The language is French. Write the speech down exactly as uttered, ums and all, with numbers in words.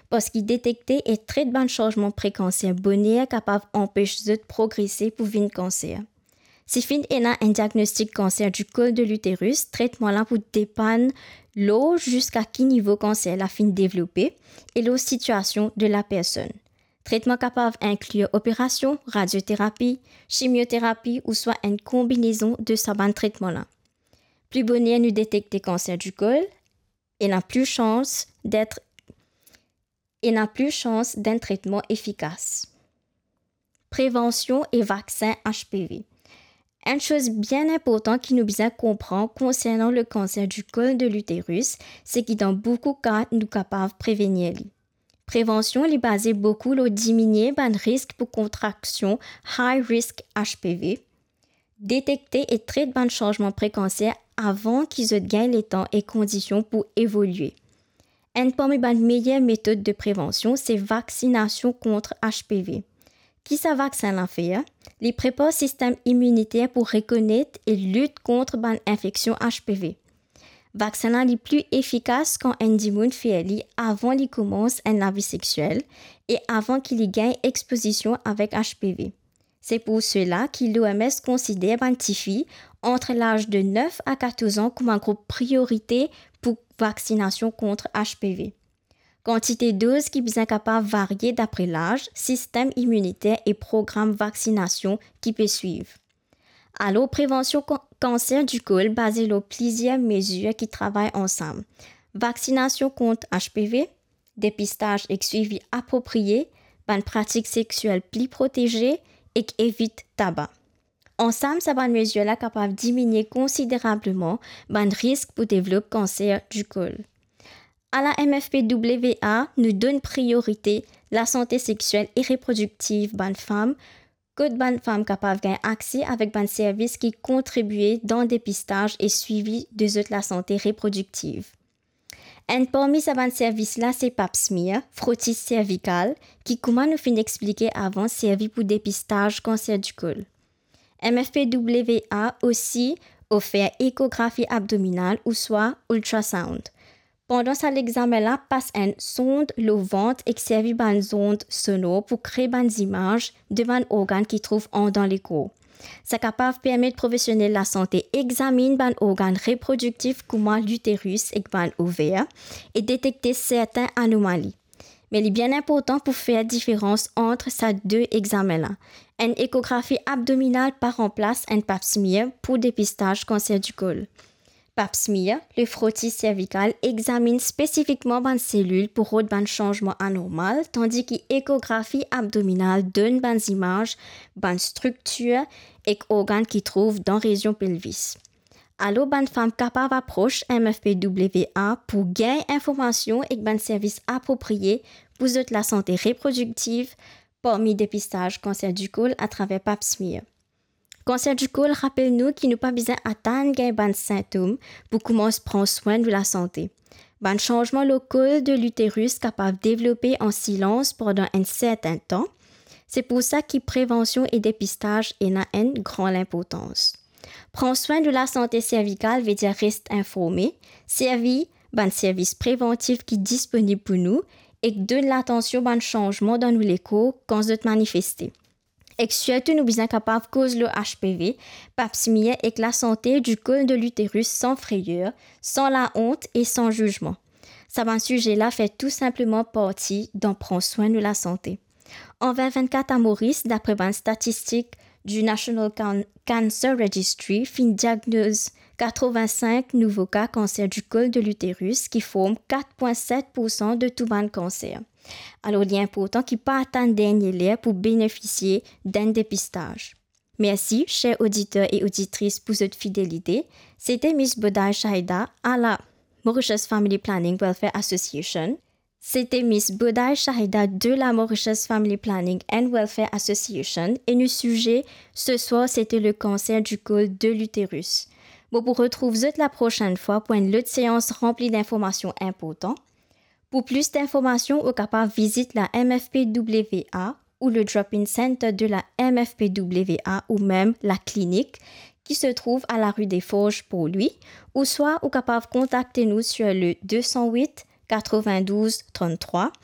parce qu'il détectait et traite ban changement pré-cancer bonnier capable d'empêcher de progresser pour vin cancer. Si fin est un diagnostic cancer du col de l'utérus, traitement là pour dépanner l'eau jusqu'à quel niveau cancer la fin développé et la situation de la personne. Traitement capable inclure opération, radiothérapie, chimiothérapie ou soit une combinaison de ces traitements là. Plus bonnier nous détecter cancer du col et n'a plus chance d'être et n'a plus chance d'un traitement efficace. Prévention et vaccin H P V. Une chose bien importante qui nous besoin comprendre concernant le cancer du col de l'utérus, c'est que dans beaucoup de cas, nous sommes capables de prévenir. Prévention est basée beaucoup sur diminuer le risque pour contraction high risk H P V, détecter et traiter le changement pré-cancer avant qu'ils aient gagné les temps et conditions pour évoluer. Une parmi les meilleures méthodes de prévention, c'est vaccination contre H P V. Qui ça vaccin l'a fait? Il prépare le système immunitaire pour reconnaître et lutter contre l'infection H P V. Vaccin est plus efficace quand un dimoun fait avant qu'il commence une vie sexuelle et avant qu'il gagne exposition avec H P V. C'est pour cela que l'O M S considère les petites filles entre l'âge de neuf à quatorze ans comme un groupe priorité pour vaccination contre H P V. Quantité de doses qui sont capables de varier d'après l'âge, système immunitaire et programme vaccination qui peut suivre. Alors, prévention can- cancer du col basée sur plusieurs mesures qui travaillent ensemble. Vaccination contre H P V, dépistage et suivi approprié, une pratique sexuelle plus protégée et qui évite tabac. Ensemble, ces mesures-là sont capables de diminuer considérablement le risque pour développer cancer du col. À la M F P W A, nous donne priorité la santé sexuelle et reproductive des femmes, que de femmes capables d'avoir accès avec des services qui contribuent dans le dépistage et suivi de la santé reproductive. Un parmi ces services-là, c'est Pap smear, frottis cervical, qui, comme nous fin expliqué avant, servi pour dépistage cancer du col. M F P W A aussi offert échographie abdominale ou soit ultrasound. Pendant cet examen-là, passe une sonde le ventre et servi par une sonde sonore pour créer des images devant organes qui trouvent en dans l'écho. C'est capable de permettre aux professionnels de la santé d'examiner les organes reproductifs comme l'utérus et les ovaires et détecter certaines anomalies. Mais il est bien important pour faire la différence entre ces deux examens-là. Une échographie abdominale par remplace un pap smear pour dépistage cancer du col. Pap smear, le frottis cervical, examine spécifiquement les cellules pour rendre un changement anormal, tandis que l'échographie abdominale donne des images, des structures et organes qui trouvent dans la région pelvis. Alors, les femmes capables d'approcher M F P W A pour gagner information et des services appropriés pour la santé reproductive parmi dépistage cancer du col à travers pap smear. Cancer du col rappelle-nous qu'il n'a pas besoin d'attendre des symptômes pour commencer à prendre soin de la santé. Un changement local de l'utérus capable de développer en silence pendant un certain temps. C'est pour ça que prévention et dépistage ont une grande importance. Prendre soin de la santé cervicale veut dire rester informé, servir un service préventif qui est disponible pour nous et donne l'attention à un changement dans l'écho quand se manifester. Et surtout, nous sommes capables de causer le H P V, pap smear et la santé du col de l'utérus sans frayeur, sans la honte et sans jugement. Ça, un sujet-là fait tout simplement partie d'en prendre soin de la santé. En vingt vingt-quatre à Maurice, d'après une statistique du National Can- Cancer Registry, fin diagnose quatre-vingt-cinq nouveaux cas cancer du col de l'utérus qui forment quatre virgule sept pour cent de tout le cancer. Alors, il est important qu'il pas attendre dernier l'air pour bénéficier d'un dépistage. Merci, chers auditeurs et auditrices, pour votre fidélité. C'était Miss Bodai Shahida à la Mauritius Family Planning Welfare Association. C'était Miss Bodai Shahida de la Mauritius Family Planning and Welfare Association et le sujet ce soir, c'était le cancer du col de l'utérus. Bon, vous retrouvez la prochaine fois pour une autre séance remplie d'informations importantes. Pour plus d'informations, vous capable visiter la M F P W A ou le Drop-in Center de la M F P W A ou même la clinique qui se trouve à la rue des Forges pour lui, ou soit vous capable contacter nous sur le deux cent huit quatre-vingt-douze trente-trois